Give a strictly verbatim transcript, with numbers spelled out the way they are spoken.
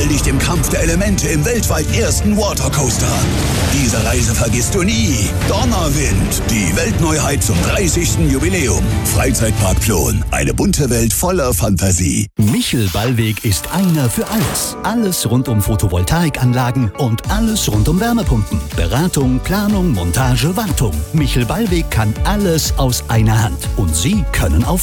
Stell dich dem Kampf der Elemente im weltweit ersten Watercoaster. Diese Reise vergisst du nie. Donnerwind, die Weltneuheit zum dreißigsten Jubiläum. Freizeitpark Plon, eine bunte Welt voller Fantasie. Michel Ballweg ist einer für alles. Alles rund um Photovoltaikanlagen und alles rund um Wärmepumpen. Beratung, Planung, Montage, Wartung. Michel Ballweg kann alles aus einer Hand. Und Sie können auf